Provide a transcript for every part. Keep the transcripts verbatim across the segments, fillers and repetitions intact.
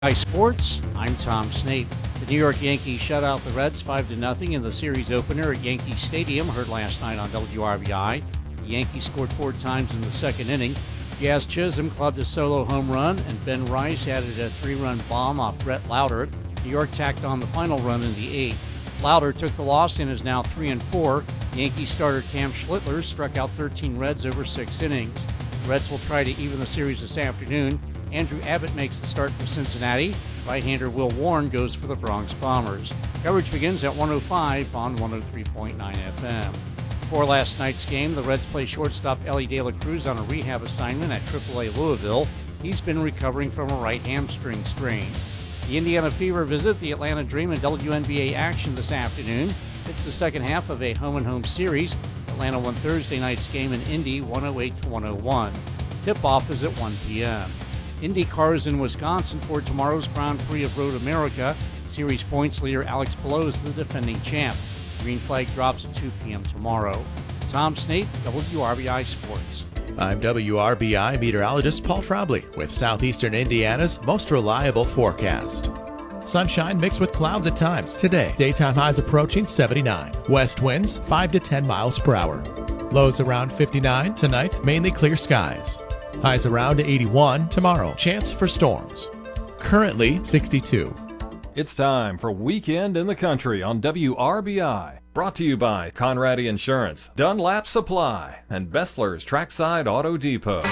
Hi Sports, I'm Tom Snape. The New York Yankees shut out the Reds five to nothing in the series opener at Yankee Stadium, heard last night on W R B I. The Yankees scored four times in the second inning. Jazz Chisholm clubbed a solo home run, and Ben Rice added a three-run bomb off Brett Lauder. New York tacked on the final run in the eighth. Lauder took the loss and is now three and four. Yankees starter Cam Schlittler struck out thirteen Reds over six innings. The Reds will try to even the series this afternoon. Andrew Abbott makes the start for Cincinnati. Right-hander Will Warren goes for the Bronx Bombers. Coverage begins at one oh five on one oh three point nine F M. Before last night's game, the Reds play shortstop Ellie De La Cruz on a rehab assignment at triple A Louisville. He's been recovering from a right hamstring strain. The Indiana Fever visit the Atlanta Dream in W N B A action this afternoon. It's the second half of a home-and-home series. Atlanta won Thursday night's game in Indy one oh eight to one oh one. Tip-off is at one p.m. IndyCar is in Wisconsin for tomorrow's Grand Prix of Road America. Series points leader Alex Palou is the defending champ. Green flag drops at two p.m. tomorrow. Tom Snape, W R B I Sports. I'm W R B I meteorologist Paul Trombley with southeastern Indiana's most reliable forecast. Sunshine mixed with clouds at times. Today, daytime highs approaching seventy-nine. West winds five to ten miles per hour. Lows around fifty-nine. Tonight, mainly clear skies. Highs around eighty-one. Tomorrow, chance for storms. Currently sixty-two. It's time for Weekend in the Country on W R B I. Brought to you by Conradi Insurance, Dunlap Supply, and Bessler's Trackside Auto Depot.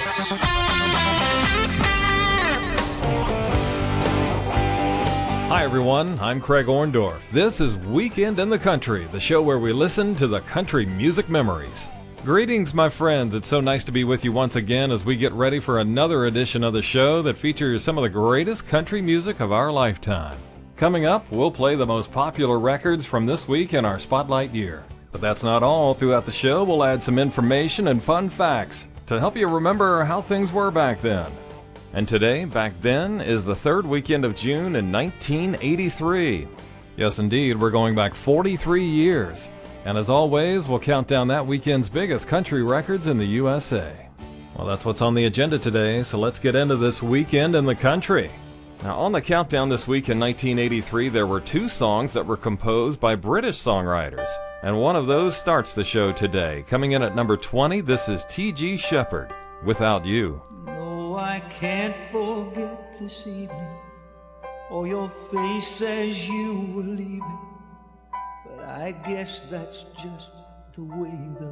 Hi everyone, I'm Craig Orndorff. This is Weekend in the Country, the show where we listen to the country music memories. Greetings, my friends. It's so nice to be with you once again as we get ready for another edition of the show that features some of the greatest country music of our lifetime. Coming up, we'll play the most popular records from this week in our Spotlight year. But that's not all. Throughout the show, we'll add some information and fun facts to help you remember how things were back then. And today, back then, is the third weekend of June in nineteen eighty-three. Yes, indeed, we're going back forty-three years. And as always, we'll count down that weekend's biggest country records in the U S A. Well, that's what's on the agenda today, so let's get into this Weekend in the Country. Now, on the countdown this week in nineteen eighty-three, there were two songs that were composed by British songwriters. And one of those starts the show today. Coming in at number twenty, this is T G Sheppard, Without You. No, I can't forget this evening, or your face as you were leaving. But I guess that's just the way the